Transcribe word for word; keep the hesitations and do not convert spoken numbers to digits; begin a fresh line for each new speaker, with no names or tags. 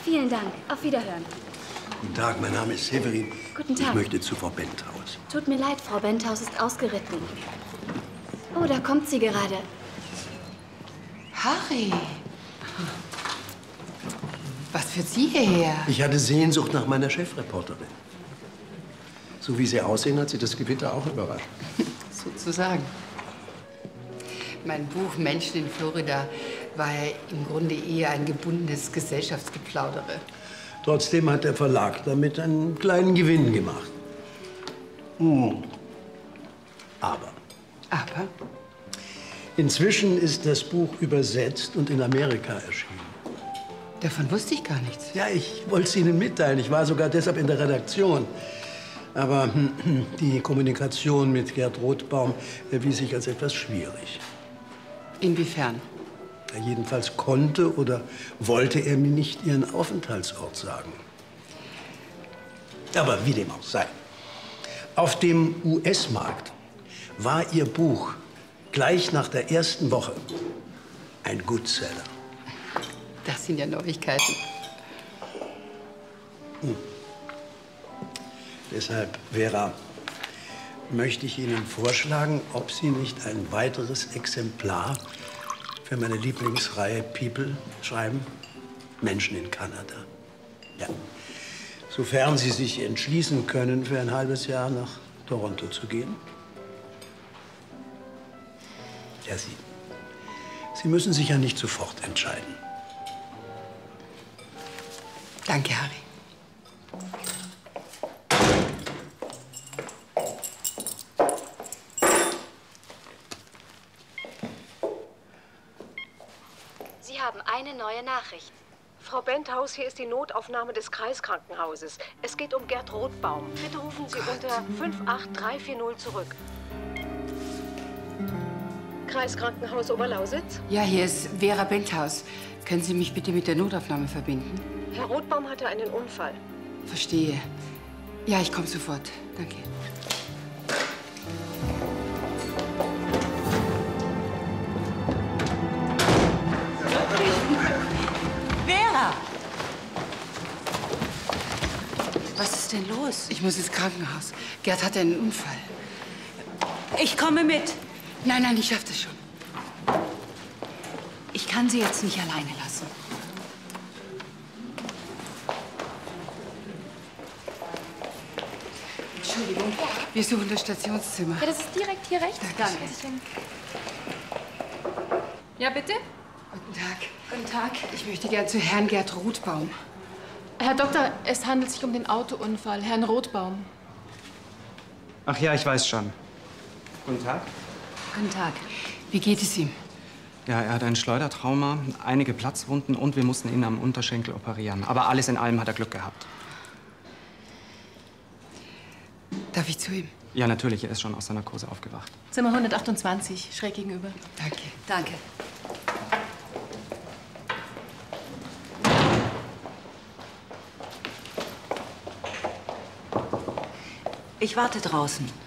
Vielen Dank. Auf Wiederhören.
Guten Tag, mein Name ist Severin.
Guten Tag.
Ich möchte zu Frau Benthaus.
Tut mir leid, Frau Benthaus ist ausgeritten. Oh, da kommt sie gerade.
Harry. Was führt Sie hierher?
Ich hatte Sehnsucht nach meiner Chefreporterin. So wie Sie aussehen, hat Sie das Gewitter auch überrascht.
Sozusagen. Mein Buch Menschen in Florida war ja im Grunde eher ein gebundenes Gesellschaftsgeplaudere.
Trotzdem hat der Verlag damit einen kleinen Gewinn gemacht. Hm. Aber.
Aber?
Inzwischen ist das Buch übersetzt und in Amerika erschienen.
Davon wusste ich gar nichts.
Ja, ich wollte es Ihnen mitteilen. Ich war sogar deshalb in der Redaktion. Aber hm, die Kommunikation mit Gerd Rothbaum erwies sich als etwas schwierig.
Inwiefern?
Ja, jedenfalls konnte oder wollte er mir nicht Ihren Aufenthaltsort sagen. Aber wie dem auch sei. Auf dem U S-Markt war Ihr Buch gleich nach der ersten Woche ein Goodseller.
Das sind ja Neuigkeiten.
Hm. Deshalb, Vera, möchte ich Ihnen vorschlagen, ob Sie nicht ein weiteres Exemplar für meine Lieblingsreihe People schreiben. Menschen in Kanada. Ja. Sofern Sie sich entschließen können, für ein halbes Jahr nach Toronto zu gehen. Ja, Sie. Sie müssen sich ja nicht sofort entscheiden.
Danke, Harry.
Sie haben eine neue Nachricht.
Frau Benthaus, hier ist die Notaufnahme des Kreiskrankenhauses. Es geht um Gerd Rothbaum. Bitte rufen Sie unter fünf acht drei vier null zurück. Kreiskrankenhaus Oberlausitz?
Ja, hier ist Vera Benthaus. Können Sie mich bitte mit der Notaufnahme verbinden?
Herr Rothbaum hatte einen Unfall.
Verstehe. Ja, ich komme sofort. Danke.
Vera! Was ist denn los?
Ich muss ins Krankenhaus. Gerd hatte einen Unfall.
Ich komme mit.
Nein, nein, ich schaffe das schon.
Ich kann Sie jetzt nicht alleine lassen.
Entschuldigung, wir suchen das Stationszimmer.
Ja, das ist direkt hier rechts.
Danke.
Ja, bitte?
Guten Tag.
Guten Tag.
Ich möchte gern zu Herrn Gerd Rothbaum.
Herr Doktor, es handelt sich um den Autounfall, Herrn Rothbaum.
Ach ja, ich weiß schon. Guten Tag.
Guten Tag. Wie geht es ihm?
Ja, er hat ein Schleudertrauma, einige Platzwunden und wir mussten ihn am Unterschenkel operieren. Aber alles in allem hat er Glück gehabt.
Darf ich zu ihm?
Ja, natürlich, er ist schon aus der Narkose aufgewacht.
Zimmer hundertachtundzwanzig, schräg gegenüber.
Danke.
Danke. Ich warte draußen.